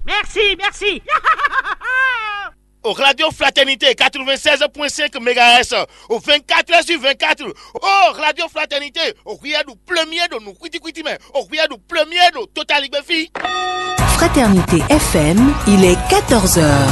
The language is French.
Merci. Au Radio Fraternité 96.5 MHz, au 24h/24. Oh, Radio Fraternité, au regard du premier de nous, mais au regard du premier de Total Liberté. Fraternité FM, il est 14h.